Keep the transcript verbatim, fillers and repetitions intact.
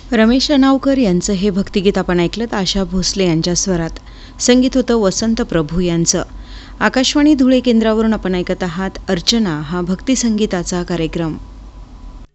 रमेश अनावकर यांचं हे भक्तिगीत आपण ऐकलं. आशा भोसले यांच्या स्वरात. संगीत होतं वसंत प्रभू यांचं. आकाशवाणी धुळे केंद्रावरून आपण ऐकत आहात अर्चना हा भक्तिसंगीताचा कार्यक्रम.